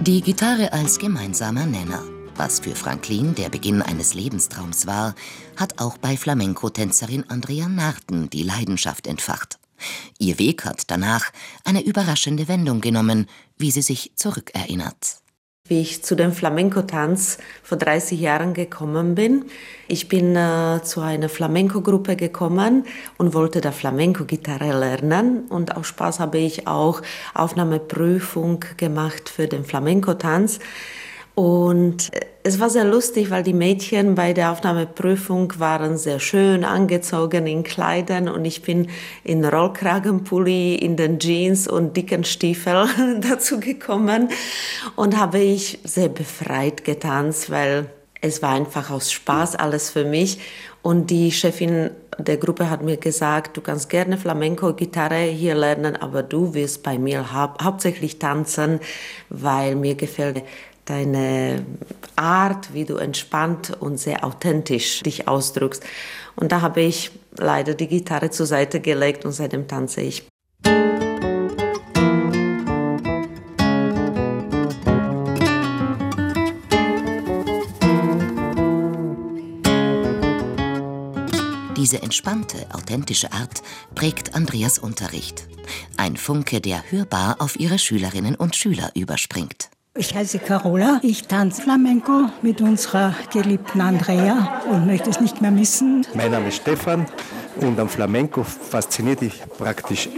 Die Gitarre als gemeinsamer Nenner. Was für Franklin der Beginn eines Lebenstraums war, hat auch bei Flamenco-Tänzerin Andrea Narten die Leidenschaft entfacht. Ihr Weg hat danach eine überraschende Wendung genommen, wie sie sich zurückerinnert. Wie ich zu dem Flamenco-Tanz vor 30 Jahren gekommen bin. Ich bin zu einer Flamenco-Gruppe gekommen und wollte da Flamenco-Gitarre lernen. Und aus Spaß habe ich auch Aufnahmeprüfung gemacht für den Flamenco-Tanz. Und es war sehr lustig, weil die Mädchen bei der Aufnahmeprüfung waren sehr schön angezogen in Kleidern und ich bin in Rollkragenpulli, in den Jeans und dicken Stiefeln dazu gekommen und habe ich sehr befreit getanzt, weil es war einfach aus Spaß alles für mich. Und die Chefin der Gruppe hat mir gesagt, du kannst gerne Flamenco-Gitarre hier lernen, aber du wirst bei mir hauptsächlich tanzen, weil mir gefällt deine Art, wie du entspannt und sehr authentisch dich ausdrückst. Und da habe ich leider die Gitarre zur Seite gelegt und seitdem tanze ich. Diese entspannte, authentische Art prägt Andreas Unterricht. Ein Funke, der hörbar auf ihre Schülerinnen und Schüler überspringt. Ich heiße Carola, ich tanze Flamenco mit unserer geliebten Andrea und möchte es nicht mehr missen. Mein Name ist Stefan und am Flamenco fasziniert mich praktisch